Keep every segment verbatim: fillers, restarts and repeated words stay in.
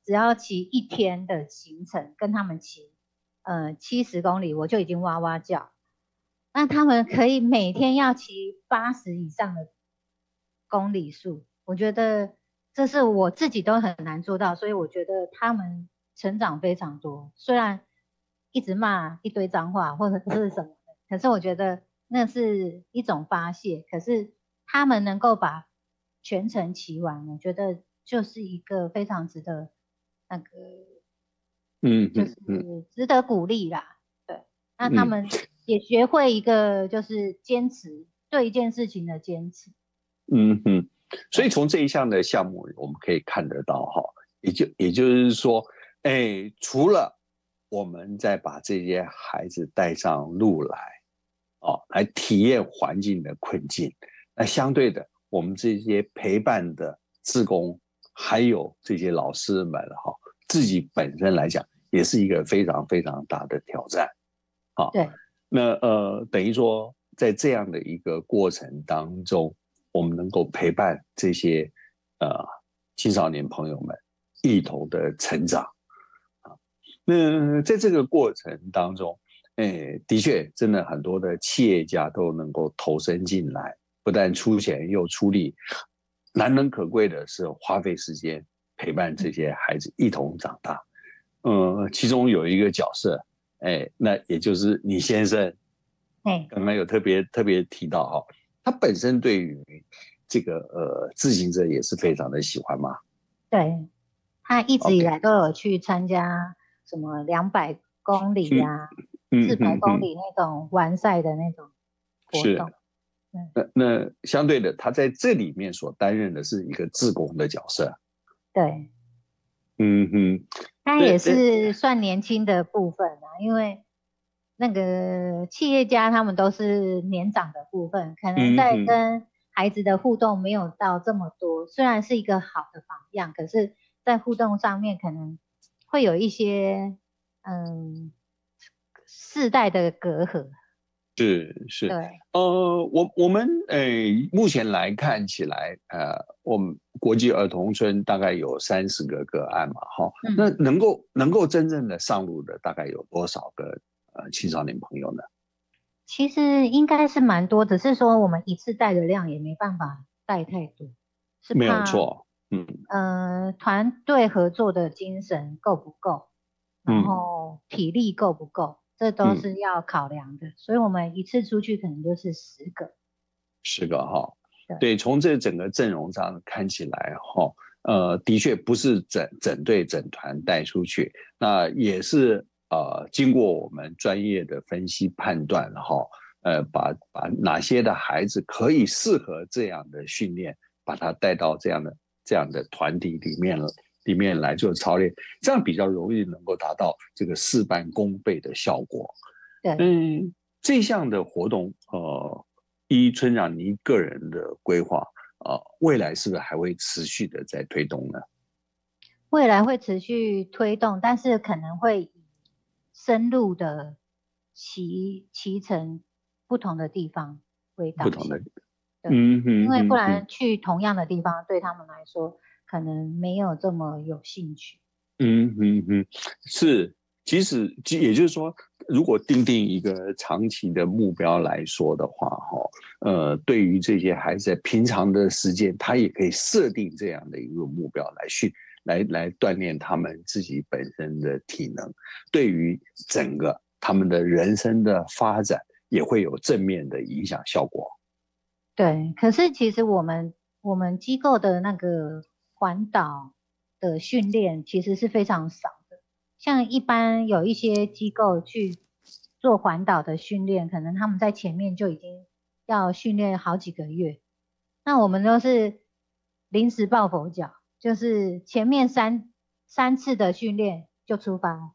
只要骑一天的行程，跟他们骑呃七十公里，我就已经哇哇叫。那他们可以每天要骑八十以上的公里数，我觉得这是我自己都很难做到，所以我觉得他们成长非常多。虽然一直骂一堆脏话或者是什么的，可是我觉得那是一种发泄。可是他们能够把全程骑完，我觉得就是一个非常值得那个， 嗯就是嗯嗯值得鼓励啦。对，那他嗯们也学会一个就是坚持，对一件事情的坚持。 嗯嗯，所以对， 从这一项的项目我们可以看得到哈，也就也就是说，哎，除了我们再把这些孩子带上路来，哦，来体验环境的困境，那相对的，我们这些陪伴的志工，还有这些老师们哈，自己本身来讲，也是一个非常非常大的挑战。好， 对， 那呃，等于说，在这样的一个过程当中，我们能够陪伴这些呃青少年朋友们一同的成长啊。那在这个过程当中，哎，的确，真的很多的企业家都能够投身进来，不但出钱又出力，难能可贵的是花费时间陪伴这些孩子一同长大。嗯，其中有一个角色，哎，那也就是你先生， 哎， 刚刚有特别特别提到哈、哦，他本身对于这个呃自行车也是非常的喜欢嘛。 对，他一直以 OK， 来都有去参加什么两百公里嗯呀、 嗯四百嗯嗯， 公里那种完赛的那种活是。 动。嗯， 那那相对的，他在这里面所担任的是一个志工的角色。 对， 嗯哼， 他也对对， 是算年轻的部分啊，因为那个企业家他们都是年长的部分，可能在嗯哼， 跟孩子的互动没有到这么多，虽然是一个好的榜样，可是在互动上面可能会有一些嗯世代的隔阂。 是是， 对， 呃，我我们诶、目前来看起来，呃，我们国际儿童村大概有三十个个案嘛，哈，那嗯， 能够能够真正的上路的大概有多少个呃青少年朋友呢？ 其实应该是蛮多，只是说我们一次带的量也没办法带太多，是没有怕错，嗯呃团队合作的精神够不够，然嗯后体力够不够，这都嗯， 是要考量的。所以我们一次出去可能就是十个。 是个哈， 对， 对，从这整个阵容上看起来哈，呃，的确不是整整队整团带出去，那也是呃经过我们专业的分析判断哈，呃，把把哪些的孩子可以适合这样的训练，把他带到这样的这样的团体里面了。里面来做操练，这样比较容易能够达到这个事半功倍的效果。 对， 嗯，这项的活动，呃，依村长您个人的规划，呃，未来是不是还会持续的在推动呢？ 未来会持续推动，但是可能会以深入的骑骑乘不同的地方为不同的， 导向。对， 嗯因为不哼哼哼， 然去同样的地方对他们来说可能没有这么有兴趣。 嗯哼哼，是，即使即也就是说，如果定定一个长期的目标来说的话，哈，呃，对于这些孩子在平常的时间，他也可以设定这样的一个目标来训，来来锻炼他们自己本身的体能，对于整个他们的人生的发展也会有正面的影响效果。 对，可是其实我们我们机构的那个环岛的训练其实是非常少的，像一般有一些机构去做环岛的训练，可能他们在前面就已经要训练好几个月，那我们都是临时抱佛脚，就是前面三三次的训练就出发了。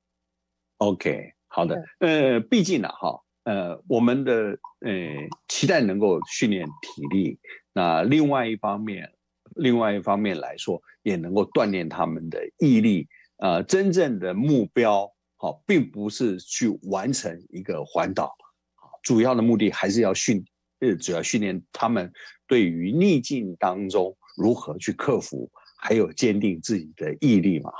OK，好的， 对， 呃，毕竟呢，哈，呃，我们的呃期待能够训练体力，那另外一方面，另外一方面来说，也能够锻炼他们的毅力。呃，真正的目标，好，并不是去完成一个环岛，主要的目的还是要训，呃，主要训练他们对于逆境当中如何去克服，还有坚定自己的毅力嘛。